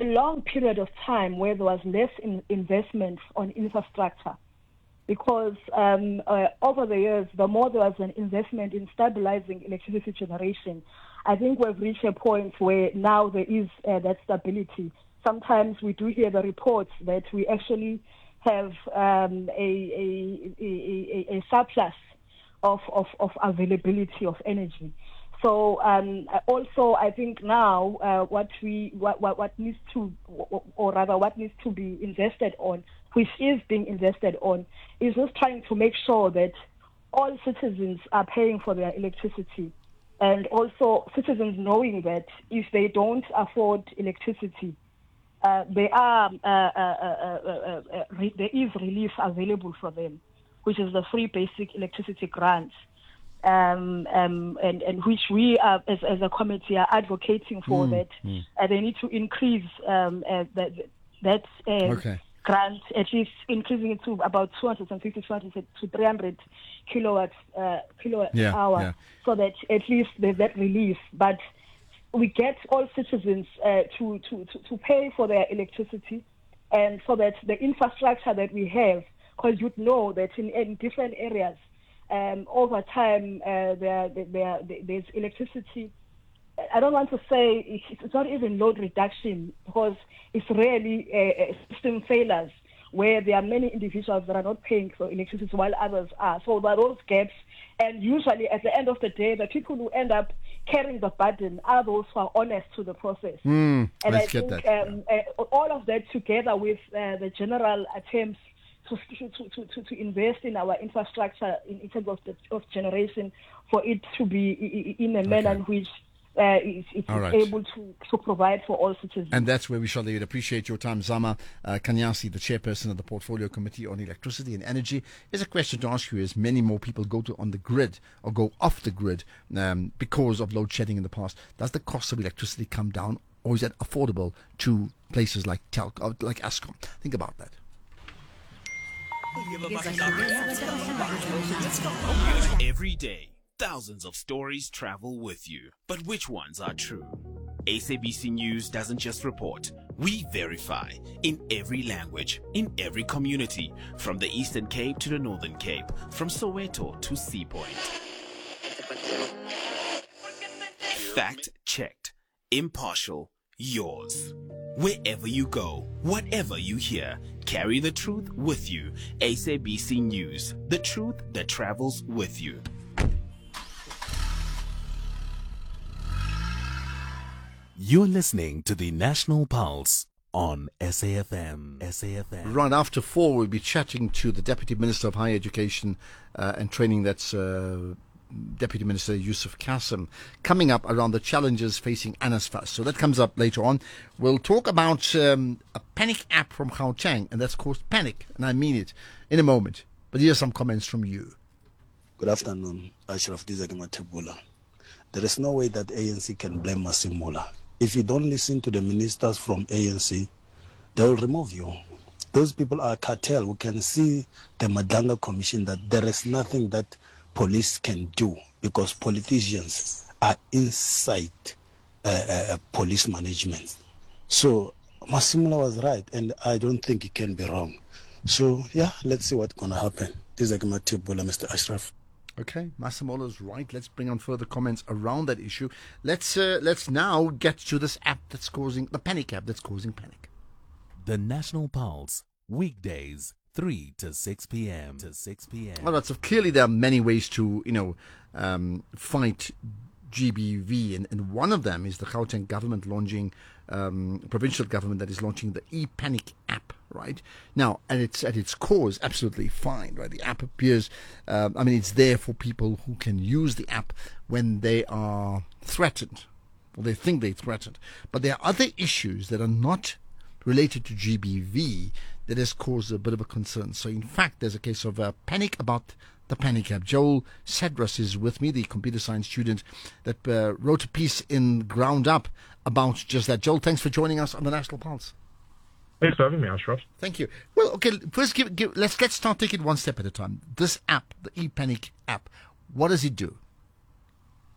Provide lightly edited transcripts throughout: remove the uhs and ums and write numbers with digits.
long period of time where there was less investment on infrastructure, because over the years, the more there was an investment in stabilizing electricity generation, I think we've reached a point where now there is that stability. Sometimes we do hear the reports that we actually have a surplus of availability of energy. So also, I think now what needs to be invested on, which is being invested on, is just trying to make sure that all citizens are paying for their electricity, and also citizens knowing that if they don't afford electricity, there is relief available for them, which is the free basic electricity grant. And which we are, as a committee, are advocating for that they need to increase that grant, at least increasing it to about 250 to 300 kilowatt hour, so that at least there's that relief. But we get all citizens to pay for their electricity, and so that the infrastructure that we have, because you'd know that in different areas, over time, there's electricity. I don't want to say it's not even load reduction, because it's really system failures where there are many individuals that are not paying for electricity while others are. So there are those gaps, and usually at the end of the day, the people who end up carrying the burden are those who are honest to the process. And I think all of that together with the general attempts to invest in our infrastructure in terms of generation, for it to be in a manner in which it's able to provide for all citizens. And that's where we shall leave it. Appreciate your time, Zama Kanyasi, the chairperson of the Portfolio Committee on Electricity and Energy. Here's a question to ask you: as many more people go on the grid or go off the grid because of load shedding in the past, does the cost of electricity come down, or is that affordable to places like like Eskom? Think about that. Every day, thousands of stories travel with you. But which ones are true? SABC News doesn't just report. We verify in every language, in every community, from the Eastern Cape to the Northern Cape, from Soweto to Sea Point. Fact checked, impartial, yours. Wherever you go, whatever you hear, carry the truth with you. SABC News, the truth that travels with you. You're listening to the National Pulse on SAFM. Right after 4, we'll be chatting to the Deputy Minister of Higher Education and Training, that's Deputy Minister Yusuf Kassim, coming up around the challenges facing NSFAS. So that comes up later on. We'll talk about a panic app from Gauteng, and that's caused panic, and I mean it, in a moment. But here's some comments from you. Good afternoon, Ashraf Dizagmatebula. There is no way that ANC can blame Masimula. If you don't listen to the ministers from ANC, they will remove you. Those people are cartel. We can see the Madanga Commission that there is nothing that police can do because politicians are inside police management. So Masimula was right, and I don't think he can be wrong. So yeah, let's see what's going to happen. This is Agmatibula, Mr. Ashraf. Okay, Masimola's right. Let's bring on further comments around that issue. Let's now get to this app that's causing the panic app that's causing panic. The National Pulse, weekdays 3 to 6 p.m. All right, so clearly there are many ways to fight GBV, and one of them is the Gauteng government launching, provincial government that is launching the ePanic app, right? Now, and it's at its core is absolutely fine, right? The app appears, it's there for people who can use the app when they are threatened, or they think they're threatened. But there are other issues that are not related to GBV that has caused a bit of a concern. So, in fact, there's a case of panic about the panic app. Joel Cedras is with me, the computer science student that wrote a piece in Ground Up about just that. Joel, thanks for joining us on the National Pulse. Thanks for having me, Ashraf. Thank you. Well, okay, first let's start taking it one step at a time. This app, the ePanic app, what does it do?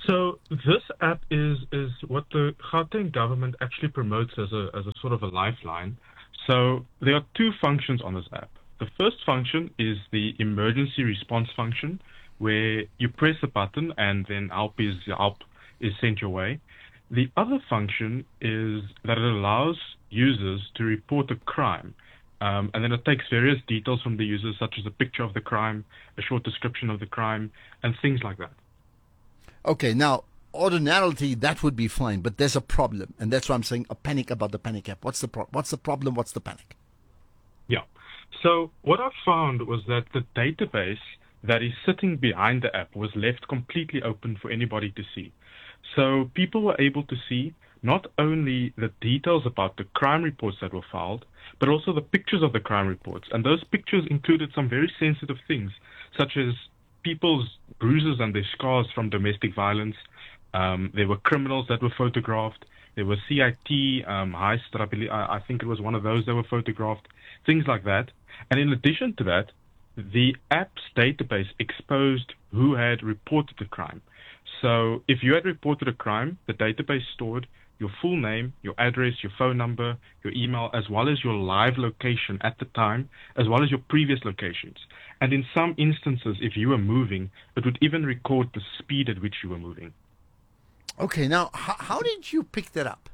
So this app is what the Gauteng government actually promotes as a sort of a lifeline. So there are two functions on this app. The first function is the emergency response function, where you press a button and then help is sent your way. The other function is that it allows users to report a crime. And then it takes various details from the users, such as a picture of the crime, a short description of the crime, and things like that. Okay, now, ordinarily, that would be fine, but there's a problem, and that's why I'm saying a panic about the panic app. What's the problem? What's the panic? Yeah. So what I found was that the database that is sitting behind the app was left completely open for anybody to see. So people were able to see not only the details about the crime reports that were filed, but also the pictures of the crime reports. And those pictures included some very sensitive things, such as people's bruises and their scars from domestic violence. There were criminals that were photographed. There were CIT, I think it was one of those that were photographed, things like that. And in addition to that, the app's database exposed who had reported the crime. So if you had reported a crime, the database stored your full name, your address, your phone number, your email, as well as your live location at the time, as well as your previous locations. And in some instances, if you were moving, it would even record the speed at which you were moving. Okay, now, how did you pick that up?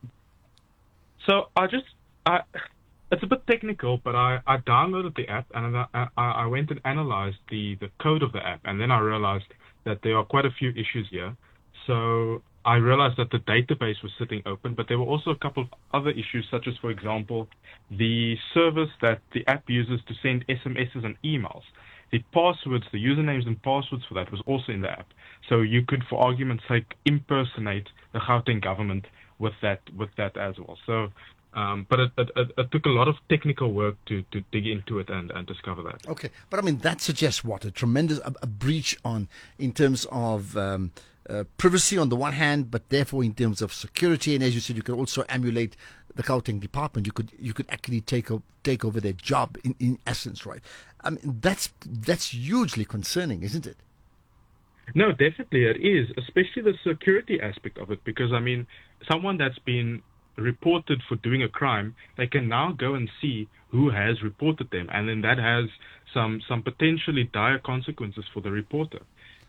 So it's a bit technical, but I downloaded the app and I went and analyzed the code of the app, and then I realized that there are quite a few issues here. So I realized that the database was sitting open, but there were also a couple of other issues, such as, for example, the service that the app uses to send SMSs and emails. The passwords, the usernames and passwords for that was also in the app. So you could, for argument's sake, impersonate the Gauteng government with that as well. So, but it took a lot of technical work to dig into it and discover that. Okay, but I mean, that suggests what? A tremendous a breach in terms of privacy on the one hand, but therefore in terms of security. And as you said, you could also emulate the Gauteng department. You could actually take over their job in essence, right? I mean, that's hugely concerning, isn't it? No, definitely it is, especially the security aspect of it, because I mean, someone that's been reported for doing a crime, they can now go and see who has reported them, and then that has some potentially dire consequences for the reporter.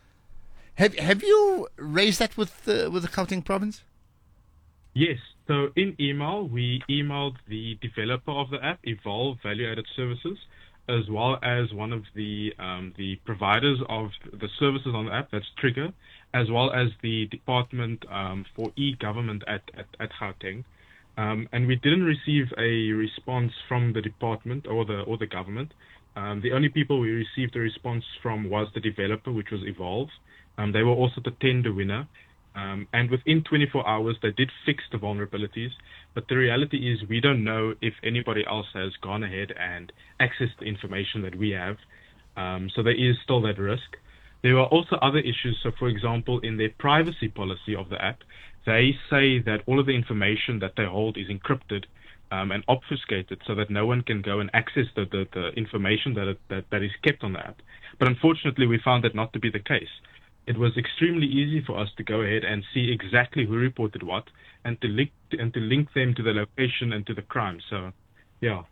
Have you raised that with the Gauteng province? Yes. So in email, we emailed the developer of the app, Evolve Value Added Services, as well as one of the providers of the services on the app, that's Trigger, as well as the department for e-government at Gauteng. And we didn't receive a response from the department or the government. The only people we received a response from was the developer, which was Evolve. They were also the tender winner. And within 24 hours, they did fix the vulnerabilities. But the reality is we don't know if anybody else has gone ahead and accessed the information that we have. So there is still that risk. There are also other issues. So, for example, in their privacy policy of the app, they say that all of the information that they hold is encrypted and obfuscated so that no one can go and access the information that is kept on the app. But unfortunately, we found that not to be the case. It was extremely easy for us to go ahead and see exactly who reported what and to link them to the location and to the crime. So, yeah.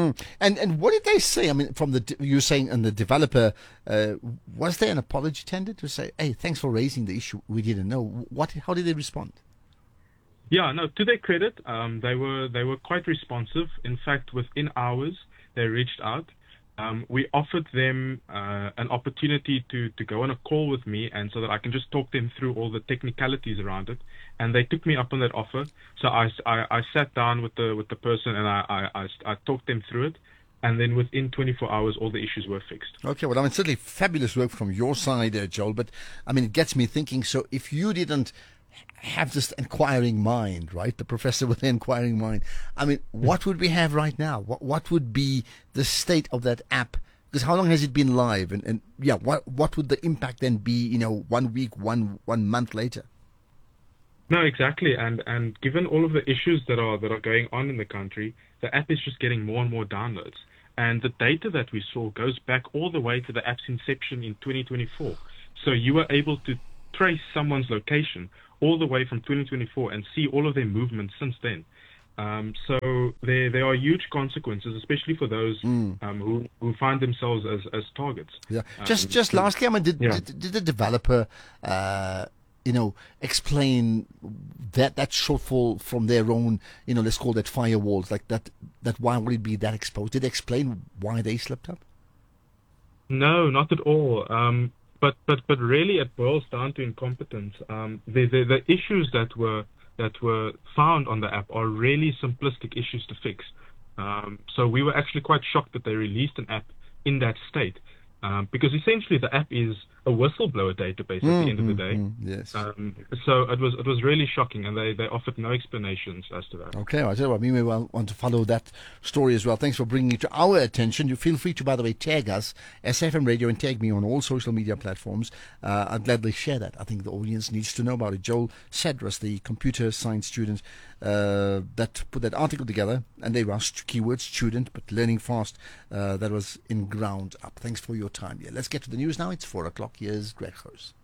And what did they say? I mean, you're saying, and the developer, was there an apology tendered to say, "Hey, thanks for raising the issue. We didn't know." How did they respond? Yeah, no. To their credit, they were quite responsive. In fact, within hours, they reached out. We offered them an opportunity to go on a call with me, and so that I can just talk them through all the technicalities around it. And they took me up on that offer. So I sat down with the person and I talked them through it. And then within 24 hours, all the issues were fixed. Okay, well, I mean, certainly fabulous work from your side, Joel. But I mean, it gets me thinking. So if you didn't have this inquiring mind, right? The professor with the inquiring mind. I mean, what would we have right now? What would be the state of that app? Because how long has it been live? And yeah, what would the impact then be? 1 week, one month later. No, exactly. And given all of the issues that are going on in the country, the app is just getting more and more downloads. And the data that we saw goes back all the way to the app's inception in 2024. So you were able to trace someone's location all the way from 2024 and see all of their movements since then. So there are huge consequences, especially for those who find themselves as targets. Yeah. Just lastly, I mean, did the developer, explain that shortfall from their own, let's call that firewalls, like that why would it be that exposed? Did they explain why they slipped up? No, not at all. But really, it boils down to incompetence. The issues that were found on the app are really simplistic issues to fix. So we were actually quite shocked that they released an app in that state, because essentially the app is a whistleblower database at the end of the day. Yes. So it was really shocking, and they offered no explanations as to that. Okay, I tell you what, we may well want to follow that story as well. Thanks for bringing it to our attention. You feel free to, by the way, tag us, SAFM Radio, and tag me on all social media platforms. I'd gladly share that. I think the audience needs to know about it. Joel Cedrus, the computer science student that put that article together, and they rushed keywords student, but learning fast. That was in Ground Up. Thanks for your time. Yeah, let's get to the news now. It's 4 o'clock. Here's Greg Hurst.